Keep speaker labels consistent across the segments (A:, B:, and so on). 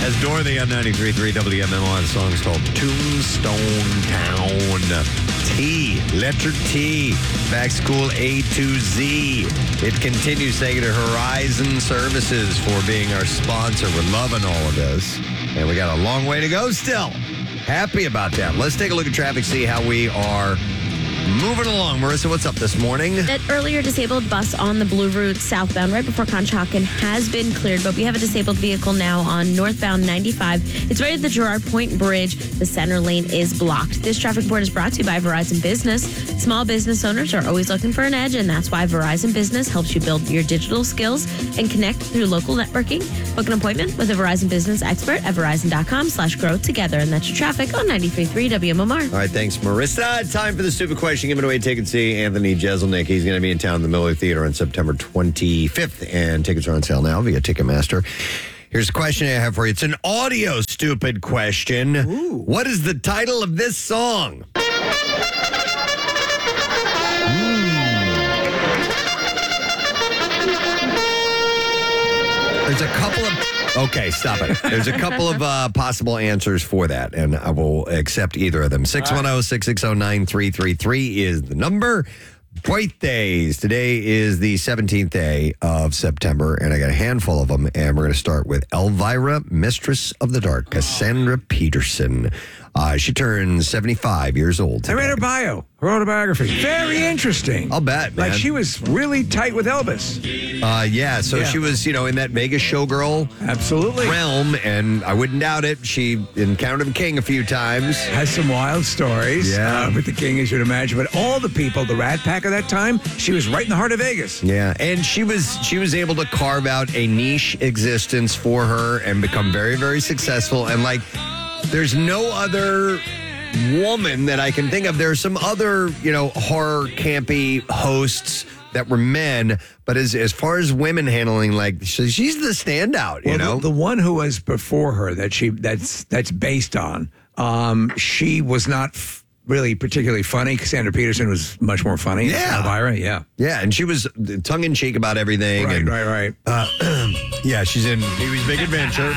A: That's Dorothy on 93.3 WMMR. The song's called Tombstone Town. T, letter T, back school A to Z. It continues. Thank you to Horizon Services for being our sponsor. We're loving all of this. And we got a long way to go still. Happy about that. Let's take a look at traffic, see how we are moving along. Marissa, what's up this morning?
B: That earlier disabled bus on the Blue Route southbound right before Conshohocken has been cleared, but we have a disabled vehicle now on northbound 95. It's right at the Girard Point Bridge. The center lane is blocked. This traffic report is brought to you by Verizon Business. Small business owners are always looking for an edge, and that's why Verizon Business helps you build your digital skills and connect through local networking. Book an appointment with a Verizon Business expert at verizon.com/grow together. And that's your traffic on 93.3 WMMR.
A: All right, thanks, Marissa. Time for the stupid question. Giving away tickets to see Anthony Jeselnik. He's going to be in town in the Miller Theater on September 25th, and tickets are on sale now via Ticketmaster. Here's a question I have for you. It's an audio stupid question.
C: Ooh.
A: What is the title of this song? There's a couple of... Okay, stop it. There's a couple of possible answers for that, and I will accept either of them. 610-660-9333 is the number. Birthdays. Today is the 17th day of September, and I got a handful of them, and we're going to start with Elvira, Mistress of the Dark, Cassandra Peterson. She turns 75 years old today.
C: I read her bio, her autobiography. Very interesting.
A: I'll bet, man.
C: Like, she was really tight with Elvis.
A: Yeah, so she was, in that Vegas showgirl
C: Absolutely.
A: realm, and I wouldn't doubt it. She encountered the king a few times.
C: Has some wild stories.
A: Yeah.
C: With the king, as you'd imagine. But all the people, the Rat Pack of that time, she was right in the heart of Vegas.
A: Yeah, and she was able to carve out a niche existence for her and become very, very successful. And there's no other woman that I can think of. There are some other, horror campy hosts that were men, but as far as women handling, she's the standout.
C: The one who was before her that's based on. She was not really particularly funny. Cassandra Peterson was much more funny.
A: Yeah.
C: Elvira, yeah.
A: Yeah, and she was tongue in cheek about everything.
C: Right.
A: Yeah, she's in Pee-wee's Big Adventure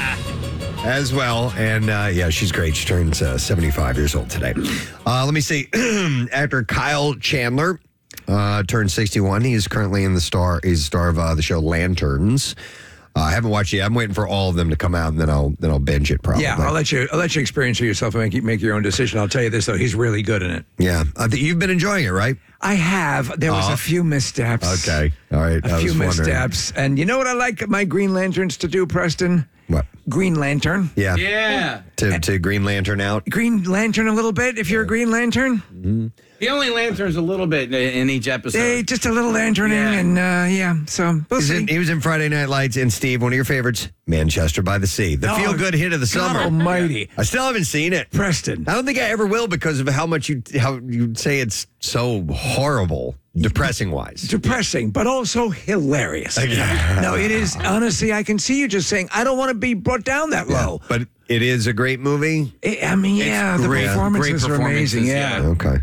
A: as well. And she's great. She turns 75 years old today. Let me see. Actor Kyle Chandler turned 61. He's currently he's the star of the show Lanterns. I haven't watched it yet. I'm waiting for all of them to come out, and then I'll binge it probably.
C: Yeah, I'll let you experience it yourself and make your own decision. I'll tell you this though, he's really good in it.
A: Yeah, you've been enjoying it, right?
C: I have. There was a few missteps.
A: Okay, all right.
C: A few missteps, and you know what I like my Green Lanterns to do, Preston?
A: What?
C: Green Lantern.
A: Yeah.
D: Yeah.
A: To Green Lantern out.
C: Green Lantern a little bit. If you're a Green Lantern.
A: Mm-hmm.
D: He only lanterns a little bit in each episode.
C: Just a little lanterning, and so we'll see.
A: He was in Friday Night Lights, and Steve, one of your favorites, Manchester by the Sea. The feel-good hit of the
C: God
A: summer.
C: almighty.
A: I still haven't seen it.
C: Preston.
A: I don't think I ever will because of how you say it's so horrible, depressing-wise.
C: Depressing, but also hilarious. No, it is. Honestly, I can see you just saying, I don't want to be brought down that low.
A: But it is a great movie.
C: The performances are amazing. Yeah.
A: Okay.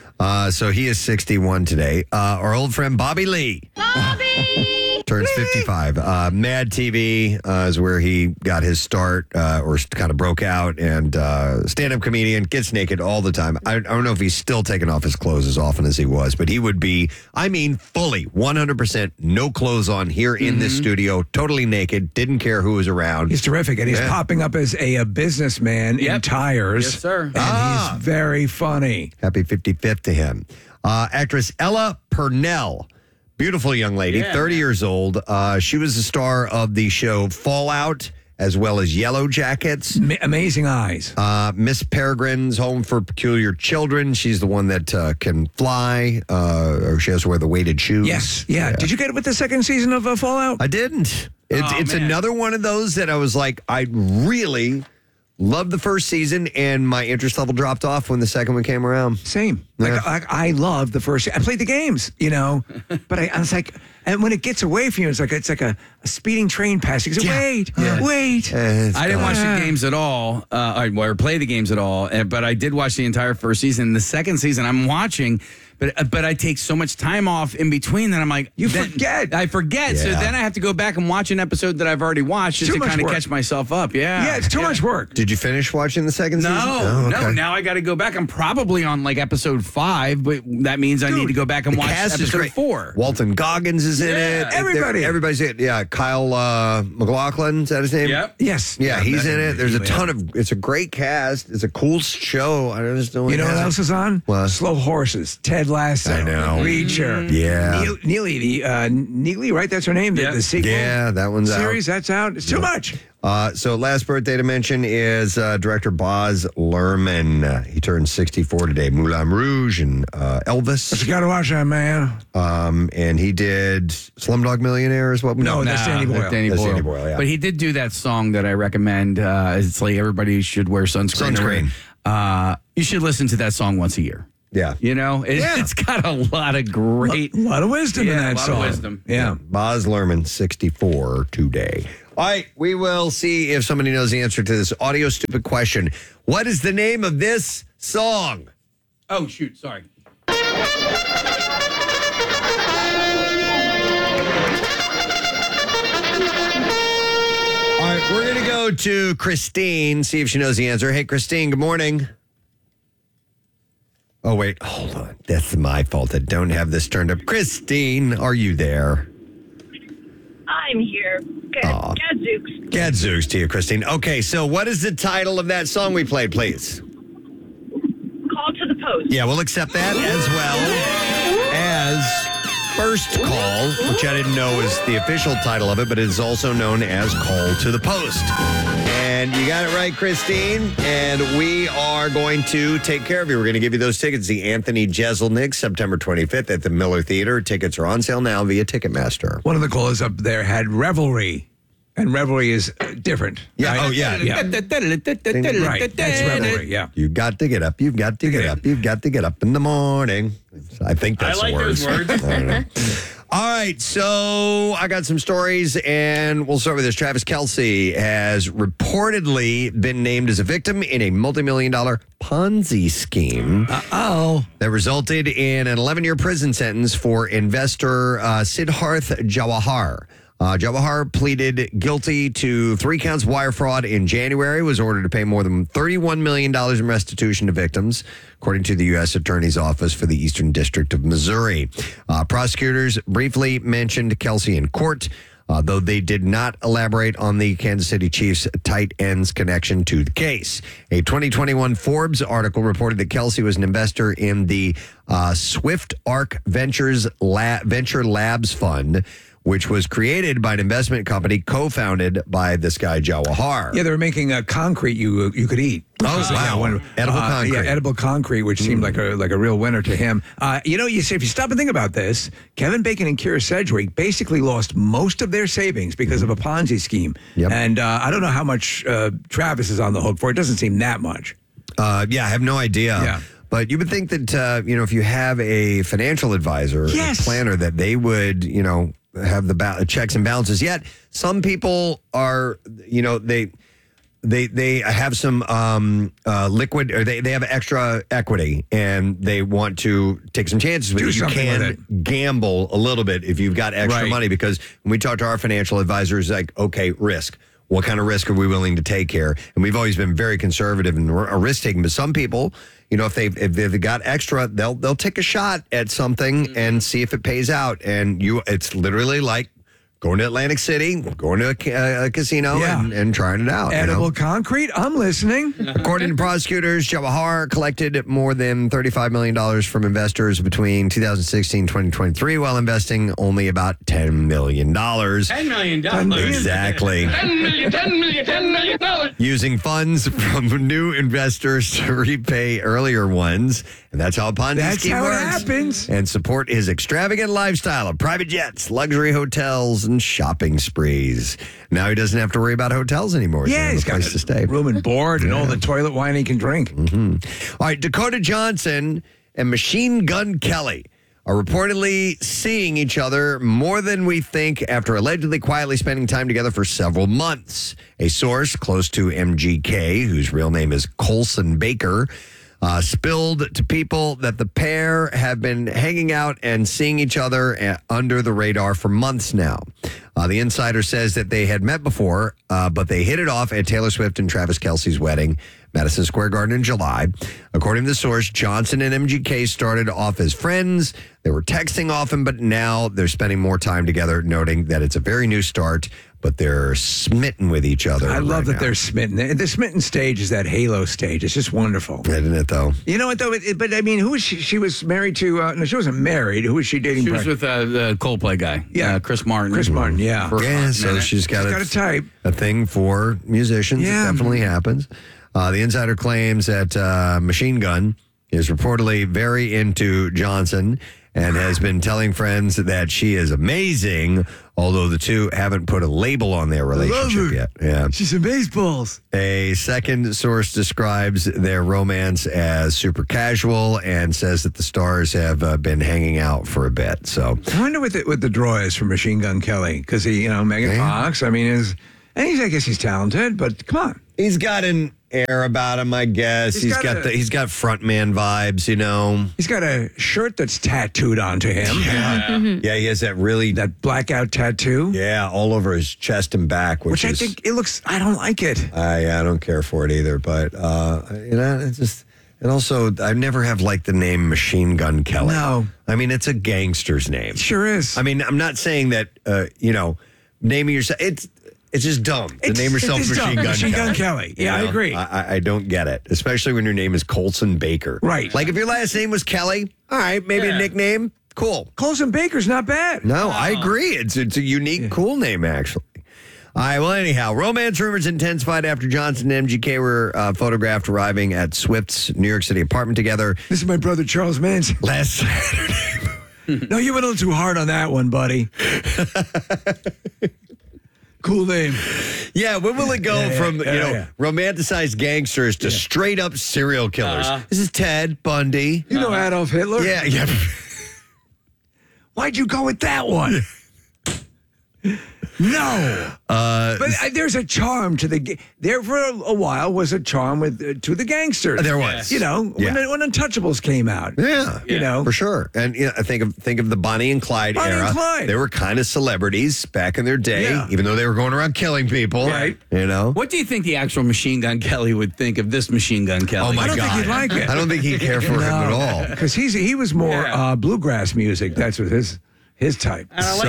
A: So he is 61 today. Our old friend Bobby Lee. Turns 55. Mad TV is where he got his start or kind of broke out, and stand-up comedian, gets naked all the time. I don't know if he's still taking off his clothes as often as he was, but he would be, fully, 100% no clothes on here in this studio, totally naked, didn't care who was around.
C: He's terrific, and he's popping up as a businessman in tires.
D: Yes, sir.
C: And he's very funny.
A: Happy 55th to him. Actress Ella Purnell. Beautiful young lady, 30 years old. She was the star of the show Fallout, as well as Yellow Jackets.
C: Amazing eyes.
A: Miss Peregrine's Home for Peculiar Children. She's the one that can fly, or she has to wear the weighted shoes.
C: Yes, yeah. Did you get it with the second season of Fallout?
A: I didn't. It's another one of those that I was like, I really loved the first season, and my interest level dropped off when the second one came around.
C: Same. I loved the first. I played the games, but I was like, and when it gets away from you, it's like a speeding train passing. It's like, wait.
D: I didn't watch the games at all, or play the games at all, but I did watch the entire first season. The second season, I'm watching But I take so much time off in between that I'm like,
C: forget.
D: I forget. So
A: Yeah.
D: then I have to go back and watch an episode that I've already watched just
C: Too
D: to
C: much
D: kind of
C: work.
D: catch myself up. Yeah.
C: Yeah, it's too much work.
A: Did you finish watching the second season?
D: No,
A: Oh, okay.
D: no. Now I got to go back. I'm probably on like episode 5, but that means I need to go back and
A: The
D: watch
A: cast is
D: episode
A: great.
D: 4.
A: Walton Goggins is in
D: Yeah,
A: it.
C: everybody.
A: Everybody's in it. Yeah, Kyle McLaughlin, is that his name?
D: Yep.
C: Yes.
A: Yeah, he's in it. There's a
C: Yeah.
A: ton of. It's a great cast. It's a cool show. I just don't.
C: You know what else is on?
A: What?
C: Slow Horses. Ted Lasso.
A: I know.
C: Reacher.
A: Yeah.
C: Neely, right? That's her name.
D: Yeah.
C: The sequel.
A: Yeah, that one's
C: Series, that's out. It's too much.
A: out. So last birthday to mention is director Baz Luhrmann. He turned 64 today. Moulin Rouge and Elvis.
C: You got to watch that, man.
A: And he did Slumdog Millionaire is what we
C: No, that's Danny Boyle.
D: Danny
A: That's
D: Boyle.
A: Danny Boyle, yeah.
D: But he did do that song that I recommend. It's like everybody should wear sunscreen.
A: Sunscreen.
D: You should listen to that song once a year.
A: Yeah.
D: You know, it's got a lot of great.
C: A lot of wisdom in that
D: a lot
C: song.
D: of wisdom.
C: Yeah.
A: Baz Luhrmann, 64 today. All right, we will see if somebody knows the answer to this audio stupid question. What is the name of this song?
D: Oh, shoot. Sorry.
A: All right, we're going to go to Christine, see if she knows the answer. Hey, Christine, good morning. Oh, wait, hold on. That's my fault. I don't have this turned up. Christine, are you there?
E: I'm here.
A: Aw.
E: Gadzooks.
A: Gadzooks to you, Christine. Okay, so what is the title of that song we played, please?
E: Call to the post.
A: Yeah, we'll accept that as well as First Call, which I didn't know is the official title of it, but it is also known as Call to the Post. And you got it right, Christine. And we are going to take care of you. We're going to give you those tickets. The Anthony Jeselnik, September 25th at the Miller Theater. Tickets are on sale now via Ticketmaster.
C: One of the callers up there had Revelry. And Revelry is different.
A: Yeah,
C: right?
A: oh, yeah.
C: Right. That's Revelry, yeah.
A: You've got to get up. You've got to get up. You've got to get up in the morning. I think that's
D: I like
A: the
D: those words.
A: I don't know. All right, so I got some stories, and we'll start with this. Travis Kelce has reportedly been named as a victim in a multi-million-dollar Ponzi scheme that resulted in an 11-year prison sentence for investor Siddharth Jawahar. Jawahar pleaded guilty to 3 counts of wire fraud in January, was ordered to pay more than $31 million in restitution to victims, according to the U.S. Attorney's Office for the Eastern District of Missouri. Prosecutors briefly mentioned Kelce in court, though they did not elaborate on the Kansas City Chiefs' tight ends connection to the case. A 2021 Forbes article reported that Kelce was an investor in the Swift Arc Venture Labs Fund, which was created by an investment company co-founded by this guy, Jawahar.
C: Yeah, they were making a concrete you could eat.
A: Oh, wow. Edible concrete.
C: Yeah, edible concrete, which seemed like a real winner to him. You see, if you stop and think about this, Kevin Bacon and Kira Sedgwick basically lost most of their savings because of a Ponzi scheme.
A: Yep.
C: And I don't know how much Travis is on the hook for. It doesn't seem that much.
A: Yeah, I have no idea.
C: Yeah.
A: But you would think that, if you have a financial advisor,
C: Yes.
A: a planner, that they would, have the checks and balances. Yet some people are, they have some liquid, or they have extra equity, and they want to take some chances with
C: Do
A: it. You
C: something with
A: can gamble a little bit if you've got extra
C: Right.
A: money, because when we talk to our financial advisors, like, okay, risk. What kind of risk are we willing to take here? And we've always been very conservative and risk taking. But some people, if they've got extra, they'll take a shot at something and see if it pays out. And it's literally like going to Atlantic City, going to a casino,
C: Yeah.
A: and trying it out.
C: Edible concrete? I'm listening.
A: According to prosecutors, Jawahar collected more than $35 million from investors between 2016 and 2023 while investing only about $10 million.
D: $10 million.
A: Exactly.
E: $10 million.
A: Using funds from new investors to repay earlier ones. And that's how a Ponzi
C: That's
A: scheme
C: how it
A: works.
C: happens.
A: And support his extravagant lifestyle of private jets, luxury hotels, and shopping sprees. Now he doesn't have to worry about hotels anymore.
C: Yeah,
A: He's
C: he's
A: got a
C: got
A: place to stay.
C: room and board and all the toilet wine he can drink.
A: All right, Dakota Johnson and Machine Gun Kelly are reportedly seeing each other more than we think after allegedly quietly spending time together for several months. A source close to MGK, whose real name is Colson Baker, spilled to people that the pair have been hanging out and seeing each other under the radar for months now. The insider says that they had met before, but they hit it off at Taylor Swift and Travis Kelce's wedding, Madison Square Garden in July. According to the source, Johnson and MGK started off as friends. They were texting often, but now they're spending more time together, noting that it's a very new start, but they're smitten with each other.
C: I love that
A: now.
C: they're smitten. The smitten stage is that halo stage. It's just wonderful.
A: Isn't it, though?
C: You know what, though? But I mean, who was she? She was married to, no, she wasn't married. Who was she dating?
D: She was with the Coldplay guy.
C: Yeah.
D: Chris Martin.
C: Chris Martin, yeah.
D: For a
A: Yeah,
D: hot
A: so
D: minute.
A: she's got
C: got a type.
A: a thing for musicians.
C: Yeah.
A: It definitely happens. The insider claims that Machine Gun is reportedly very into Johnson and has been telling friends that she is amazing, although the two haven't put a label on their relationship yet. Yeah.
C: She's in baseballs.
A: A second source describes their romance as super casual and says that the stars have been hanging out for a bit. So
C: I wonder what the draw is for Machine Gun Kelly, because he, Megan Fox. I mean, I guess he's talented, but come on.
A: he's got an air about him, I guess. He's got frontman vibes, you know.
C: He's got a shirt that's tattooed onto him.
A: Yeah, he has that really
C: That blackout tattoo.
A: yeah, all over his chest and back,
C: Which I think it looks, I don't like it.
A: I don't care for it either, but you know, it's just. And also, I never have liked the name Machine Gun Kelly.
C: No.
A: I mean, it's a gangster's name.
C: Sure is.
A: I mean, I'm not saying that, you know, naming yourself, it's just dumb to name yourself
C: it's
A: Machine
C: dumb.
A: Gun
C: Machine
A: Kelly.
C: Gun Kelly. Yeah,
A: You
C: I
A: know?
C: agree.
A: I don't get it, especially when your name is Colson Baker.
C: Right.
A: Like if your last name was Kelly, all right, maybe a nickname, cool.
C: Colson Baker's not bad.
A: No, I agree. It's a unique, cool name, actually. All right, well, anyhow, romance rumors intensified after Johnson and MGK were photographed arriving at Swift's New York City apartment together
C: This is my brother Charles Manson.
A: last Saturday.
C: No, you went a little too hard on that one, buddy. Cool name.
A: Yeah, when will it go from,
C: yeah.
A: romanticized gangsters to straight up serial killers? This is Ted Bundy.
C: You know Adolf Hitler?
A: Yeah.
C: Why'd you go with that one? No. But there's a charm to there for a while was a charm to the gangsters.
A: There was.
C: You know, when Untouchables came out.
A: Yeah,
C: You know.
A: for sure. And I think of the Bonnie and Clyde
C: Bonnie
A: era.
C: and Clyde.
A: They were kind of celebrities back in their day,
C: Yeah.
A: even though they were going around killing people.
C: Right.
A: You know.
D: What do you think the actual Machine Gun Kelly would think of this Machine Gun Kelly?
A: Oh my
C: I don't
A: God!
C: think he'd like it.
A: I don't think he'd care for him at all.
C: Because he was more bluegrass music. That's what his type.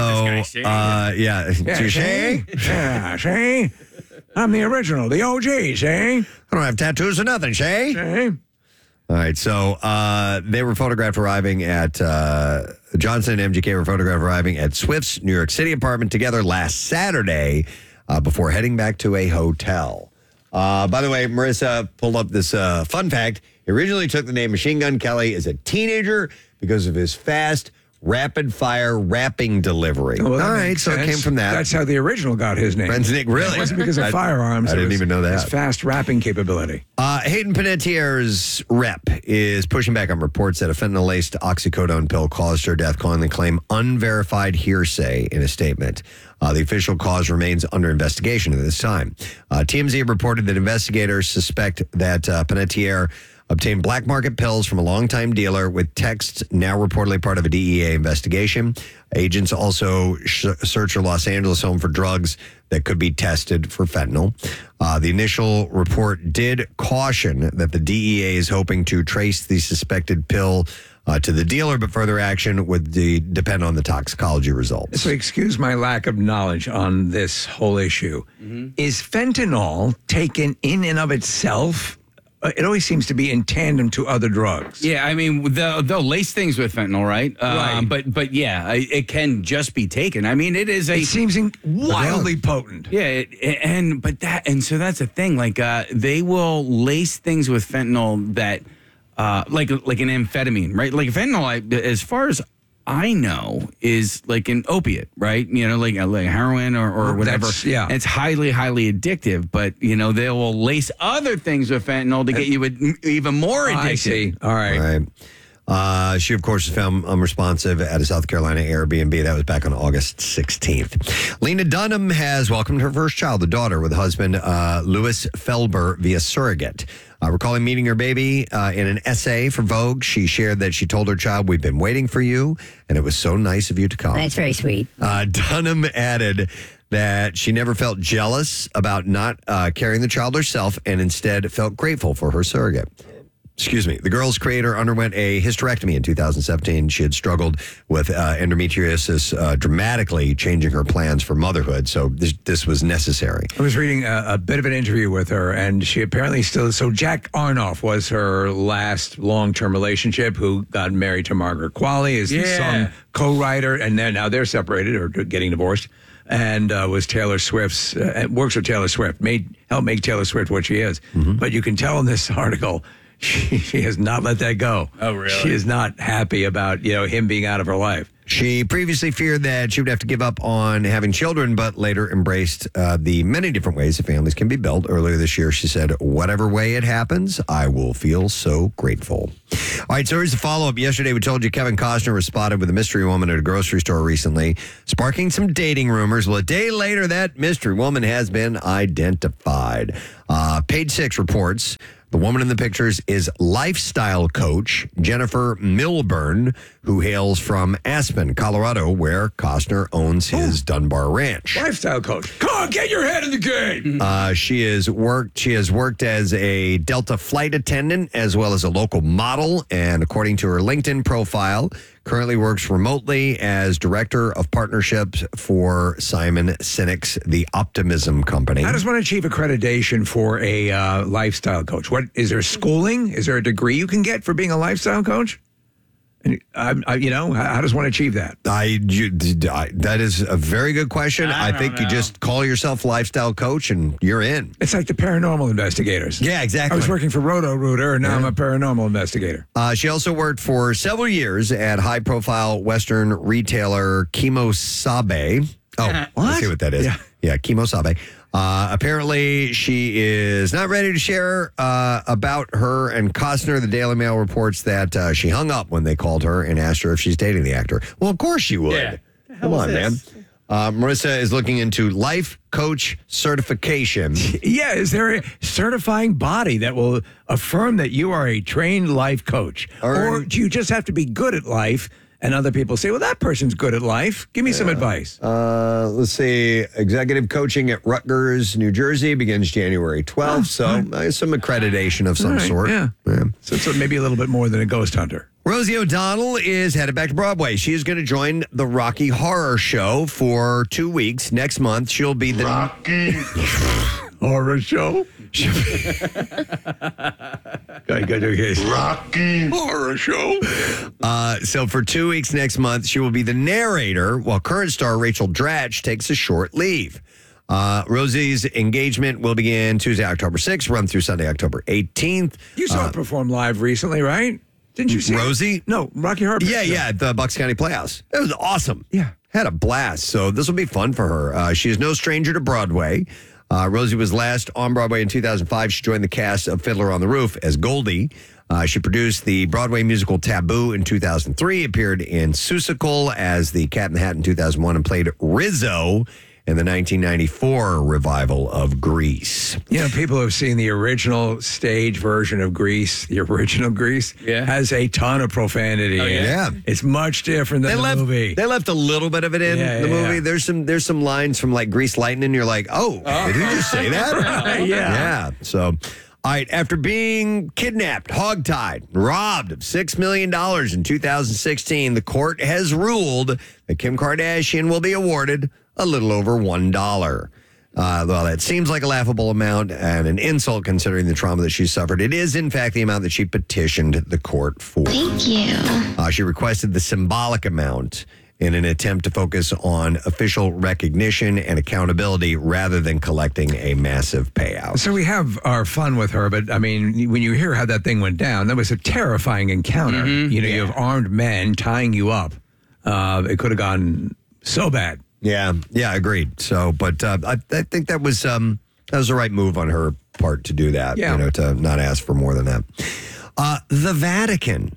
A: Yeah, touche.
C: Yeah, see? I'm the original, the OG, see?
A: I don't have tattoos or nothing, Shay.
C: See?
A: All right, so they were photographed arriving at Johnson and MGK were photographed arriving at Swift's New York City apartment together last Saturday before heading back to a hotel. By the way, Marissa pulled up this fun fact. He originally took the name Machine Gun Kelly as a teenager because of his fast, rapid-fire rapping delivery.
C: Well, that
A: all right,
C: makes
A: so it
C: sense.
A: came from that.
C: That's how the original got his name.
A: Friends Nick, really?
C: It wasn't because of firearms.
A: I didn't even know that.
C: His fast rapping capability.
A: Hayden Panettiere's rep is pushing back on reports that a fentanyl-laced oxycodone pill caused her death, calling the claim unverified hearsay in a statement. The official cause remains under investigation at this time. TMZ reported that investigators suspect that Panettiere obtained black market pills from a longtime dealer with texts now reportedly part of a DEA investigation. Agents also search her Los Angeles home for drugs that could be tested for fentanyl. The initial report did caution that the DEA is hoping to trace the suspected pill to the dealer, but further action would depend on the toxicology results.
C: So excuse my lack of knowledge on this whole issue. Is fentanyl taken in and of itself? It always seems to be in tandem to other drugs.
D: Yeah, I mean, they'll lace things with fentanyl, right?
C: Right.
D: But yeah, it can just be taken. I mean, it is
C: It seems wildly potent.
D: Yeah, so that's the thing. Like, they will lace things with fentanyl that, like an amphetamine, right? Like fentanyl, as far as I know, is like an opiate, right? You know, like heroin or whatever.
C: Yeah.
D: It's highly, highly addictive, but, you know, they will lace other things with fentanyl to get you even more addicted.
C: I see. All right.
A: All right. She, of course, was found unresponsive at a South Carolina Airbnb. That was back on August 16th. Lena Dunham has welcomed her first child, a daughter, with husband Louis Felber via surrogate. Recalling meeting her baby in an essay for Vogue, she shared that she told her child, "We've been waiting for you, and it was so nice of you to come."
F: That's very sweet.
A: Dunham added that she never felt jealous about not carrying the child herself and instead felt grateful for her surrogate. Excuse me. The girl's creator underwent a hysterectomy in 2017. She had struggled with endometriosis, dramatically changing her plans for motherhood. So this was necessary.
C: I was reading a bit of an interview with her, and she apparently still. So Jack Arnoff was her last long-term relationship, who got married to Margaret Qualley, is the song co-writer, and now they're separated or getting divorced. And was Taylor Swift's works with Taylor Swift, helped make Taylor Swift what she is. But you can tell in this article, she has not let that go.
D: Oh, really?
C: She is not happy about him being out of her life.
A: She previously feared that she would have to give up on having children, but later embraced the many different ways that families can be built. Earlier this year, she said, "Whatever way it happens, I will feel so grateful." All right, so here's the follow-up. Yesterday, we told you Kevin Costner was spotted with a mystery woman at a grocery store recently, sparking some dating rumors. Well, a day later, that mystery woman has been identified. Page Six reports the woman in the pictures is lifestyle coach Jennifer Milburn, who hails from Aspen, Colorado, where Costner owns his Dunbar Ranch.
C: Lifestyle coach. Come on, get your head in the game.
A: She has worked as a Delta flight attendant as well as a local model, and according to her LinkedIn profile, currently works remotely as director of partnerships for Simon Sinek's The Optimism Company.
C: How does one achieve accreditation for a lifestyle coach? What is there schooling? Is there a degree you can get for being a lifestyle coach? And how does one achieve that?
A: That is a very good question. I think you just call yourself lifestyle coach and you're in.
C: It's like the paranormal investigators.
A: Yeah, exactly.
C: I was working for Roto-Rooter, and now I'm a paranormal investigator.
A: She also worked for several years at high-profile Western retailer Kimosabe. Oh, let's see what that is. Yeah, Kimosabe. Apparently, she is not ready to share about her and Costner. The Daily Mail reports that she hung up when they called her and asked her if she's dating the actor. Well, of course she would.
D: Yeah.
A: Come on, man. Marissa is looking into life coach certification.
C: Yeah, is there a certifying body that will affirm that you are a trained life coach? Or do you just have to be good at life? And other people say, well, that person's good at life. Give me some advice.
A: Let's see. Executive coaching at Rutgers, New Jersey begins January 12th. Some accreditation of some sort.
C: Yeah. So it's maybe a little bit more than a ghost hunter.
A: Rosie O'Donnell is headed back to Broadway. She is going to join the Rocky Horror Show for 2 weeks. Next month, she'll be the
E: Rocky
C: Horror Show?
E: Rocky
C: Horror Show.
A: So for 2 weeks next month, she will be the narrator while current star Rachel Dratch takes a short leave. Rosie's engagement will begin Tuesday, October 6th, run through Sunday, October 18th.
C: You saw her perform live recently, right? Didn't you see
A: Rosie?
C: it? No, Rocky Horror.
A: Yeah, at the Bucks County Playhouse. It was awesome.
C: Yeah.
A: Had a blast. So this will be fun for her. She is no stranger to Broadway. Rosie was last on Broadway in 2005. She joined the cast of Fiddler on the Roof as Goldie. She produced the Broadway musical Taboo in 2003, appeared in Seussical as the Cat in the Hat in 2001, and played Rizzo in the 1994 revival of Grease.
C: People who have seen the original stage version of Grease, the original Grease, has a ton of profanity in it.
A: Yeah.
C: It's much different than the movie.
A: They left a little bit of it in the movie.
C: Yeah.
A: There's some lines from like Grease Lightning. You're like, did he just say that?
C: Right, yeah.
A: So, all right, after being kidnapped, hogtied, robbed of $6 million in 2016, the court has ruled that Kim Kardashian will be awarded a little over $1. Well, that seems like a laughable amount and an insult considering the trauma that she suffered. It is, in fact, the amount that she petitioned the court for.
F: Thank you.
A: She requested the symbolic amount in an attempt to focus on official recognition and accountability rather than collecting a massive payout.
C: So we have our fun with her, but I mean, when you hear how that thing went down, that was a terrifying encounter. You have armed men tying you up. It could have gone so bad.
A: Yeah, agreed. So, but I think that was the right move on her part to do that.
C: Yeah.
A: To not ask for more than that. The Vatican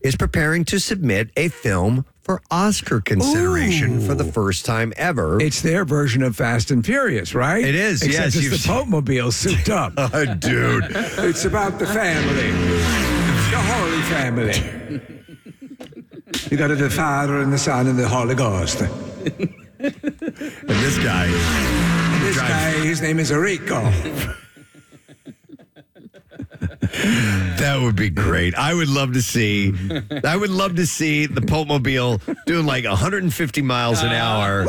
A: is preparing to submit a film for Oscar consideration for the first time ever.
C: It's their version of Fast and Furious, right?
A: It is,
C: Except
A: yes,
C: it's the Pope Mobile souped up.
A: Dude.
C: It's about the family, the Holy Family. You got the Father and the Son and the Holy Ghost.
A: And this guy.
C: This guy, his name is Rico.
A: That would be great. I would love to see the Pope Mobile doing like 150 miles an hour.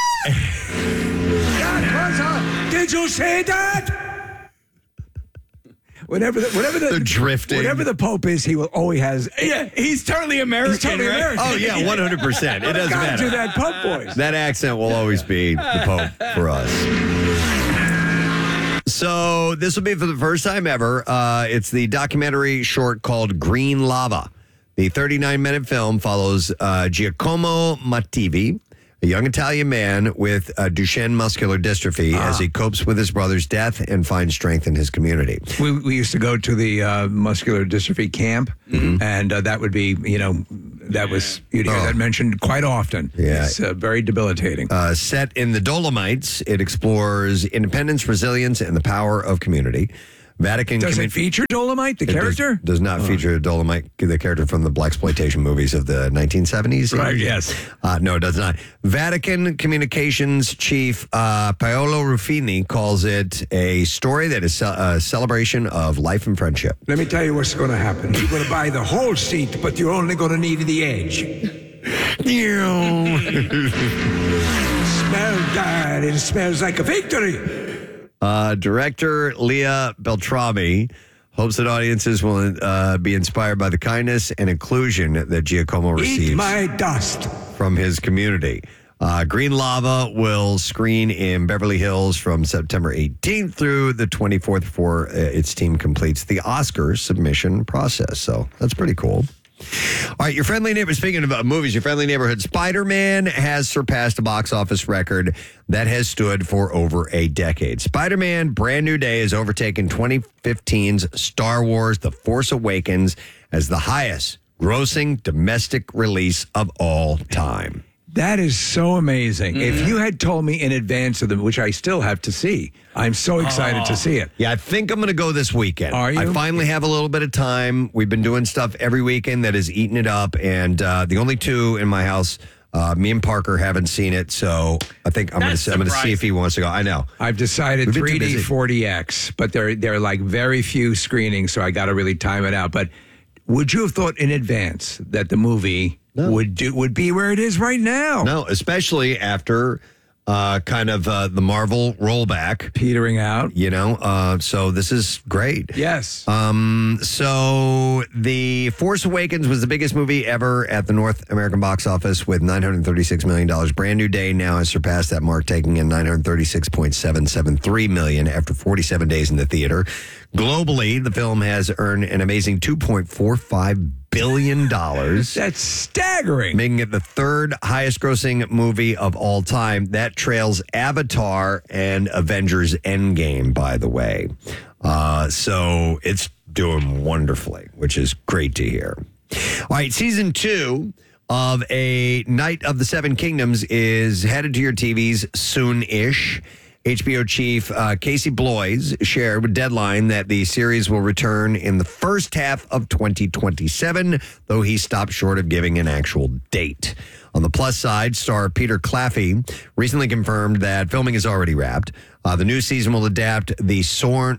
C: Did you say that? Whatever the
A: drifting.
C: Whatever the Pope is, he will always has.
D: Yeah, he's totally American.
C: He's totally
D: right?
C: American.
A: Oh yeah, 100%. It doesn't
C: Gotta do
A: matter.
C: that Pope voice.
A: That accent will always be the Pope for us. So this will be for the first time ever. It's the documentary short called Green Lava. The 39-minute film follows Giacomo Mattivi, a young Italian man with Duchenne muscular dystrophy, as he copes with his brother's death and finds strength in his community.
C: We used to go to the muscular dystrophy camp, and that would be, that was, you'd hear that mentioned quite often.
A: Yeah.
C: It's very debilitating.
A: Set in the Dolomites, it explores independence, resilience, and the power of community. Vatican
C: Does it feature Dolomite, the character?
A: Does not feature Dolomite, the character from the blaxploitation movies of the 1970s.
C: Right, yes.
A: No, it does not. Vatican Communications Chief Paolo Ruffini calls it a story that is a celebration of life and friendship.
C: Let me tell you what's going to happen. You're going to buy the whole seat, but you're only going to need the edge. Smell that. It smells like a victory.
A: Director Leah Beltrami hopes that audiences will be inspired by the kindness and inclusion that Giacomo receives
C: Eat my dust.
A: from his community. Green Lava will screen in Beverly Hills from September 18th through the 24th before its team completes the Oscar submission process. So that's pretty cool. All right, your friendly neighbor, speaking of movies, your friendly neighborhood, Spider-Man has surpassed a box office record that has stood for over a decade. Spider-Man Brand New Day has overtaken 2015's Star Wars The Force Awakens as the highest grossing domestic release of all time.
C: That is so amazing. If you had told me in advance of them, which I still have to see, I'm so excited to see it.
A: Yeah, I think I'm going to go this weekend.
C: Are you?
A: I finally have a little bit of time. We've been doing stuff every weekend that has eaten it up, and the only two in my house, me and Parker, haven't seen it. So I think I'm going to see if he wants to go. I know.
C: I've decided
A: We've been too
C: 3D
A: busy.
C: 40X, but they're like very few screenings, so I got to really time it out. But would you have thought in advance that the movie would be where it is right now?
A: No, especially after kind of the Marvel rollback.
C: Petering out.
A: So this is great.
C: Yes.
A: So The Force Awakens was the biggest movie ever at the North American box office with $936 million. Brand New Day now has surpassed that mark, taking in $936.773 million after 47 days in the theater. Globally, the film has earned an amazing $2.45 billion.
C: That's staggering.
A: Making it the third highest grossing movie of all time. That trails Avatar and Avengers Endgame, by the way. So it's doing wonderfully, which is great to hear. All right, season 2 of A Night of the Seven Kingdoms is headed to your TVs soon-ish. HBO chief Casey Bloys shared with Deadline that the series will return in the first half of 2027, though he stopped short of giving an actual date. On the plus side, star Peter Claffey recently confirmed that filming is already wrapped. The new season will adapt the Sworn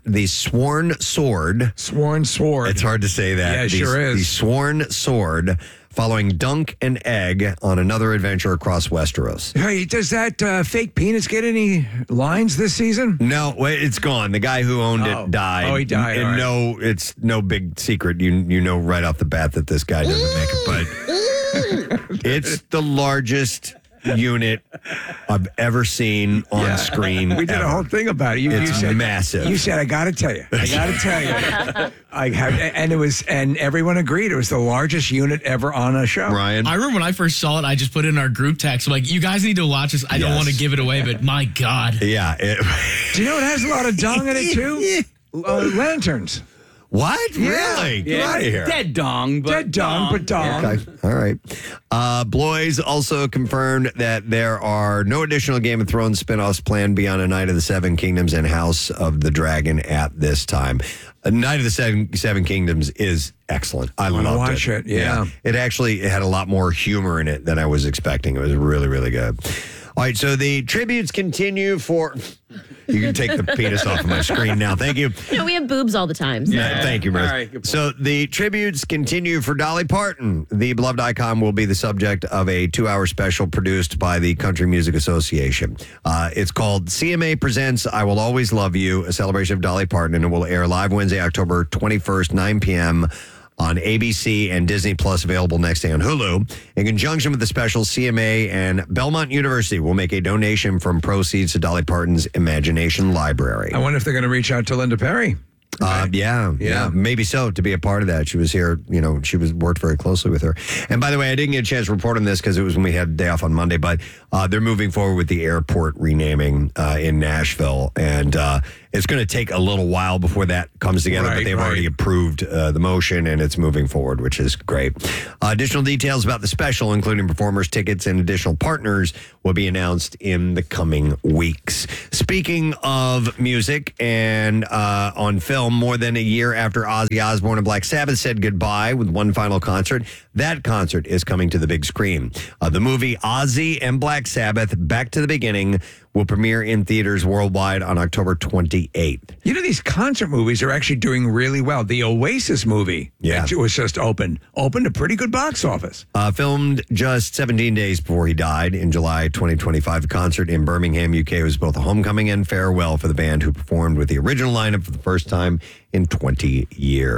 A: Sword.
C: Sworn Sword.
A: It's hard to say that.
C: Yeah, it sure is.
A: The Sworn Sword, following Dunk and Egg on another adventure across Westeros.
C: Hey, does that fake penis get any lines this season?
A: No, it's gone. The guy who owned it died.
C: Oh, he died.
A: And
C: all right.
A: no, it's no big secret. You know right off the bat that this guy doesn't make it, but it's the largest unit I've ever seen on screen.
C: We did
A: ever.
C: a whole thing about it. You
A: It's
C: said,
A: massive.
C: You said, I got to tell you. And everyone agreed it was the largest unit ever on a show.
A: Ryan?
F: I remember when I first saw it, I just put it in our group text. I'm like, you guys need to watch this. I don't want to give it away, but my God.
A: Yeah.
C: Do you know it has a lot of dung in it, too? Lanterns.
A: What? Really? Get out of here.
D: Dead dong, but
C: Dead dong, but dong.
A: Okay. All right. Blois also confirmed that there are no additional Game of Thrones spinoffs planned beyond A Night of the Seven Kingdoms and House of the Dragon at this time. A Night of the Seven Kingdoms is excellent. I
C: wanna
A: loved
C: watch it, yeah.
A: It actually had a lot more humor in it than I was expecting. It was really, really good. All right, so the tributes continue for... You can take the penis off of my screen now. Thank you.
B: No, we have boobs all the time. So.
A: Thank you, Marissa.
D: All right, good point.
A: So the tributes continue for Dolly Parton. The beloved icon will be the subject of a 2-hour special produced by the Country Music Association. It's called CMA Presents I Will Always Love You, a celebration of Dolly Parton, and it will air live Wednesday, October 21st, 9 p.m., on ABC and Disney Plus, available next day on Hulu. In conjunction with the special, CMA and Belmont University will make a donation from proceeds to Dolly Parton's Imagination Library.
C: I wonder if they're going to reach out to Linda Perry.
A: Yeah, maybe so, to be a part of that. She was here, she worked very closely with her. And by the way, I didn't get a chance to report on this because it was when we had a day off on Monday, but they're moving forward with the airport renaming in Nashville. And it's going to take a little while before that comes together, but they've already approved the motion and it's moving forward, which is great. Additional details about the special, including performers, tickets, and additional partners, will be announced in the coming weeks. Speaking of music and on film, more than a year after Ozzy Osbourne and Black Sabbath said goodbye with one final concert, that concert is coming to the big screen. The movie Ozzy and Black Sabbath, Back to the Beginning, will premiere in theaters worldwide on October 28th.
C: These concert movies are actually doing really well. The Oasis movie, it was just opened a pretty good box office.
A: Filmed just 17 days before he died in July 2025. The concert in Birmingham, UK was both a homecoming and farewell for the band who performed with the original lineup for the first time in 20 years.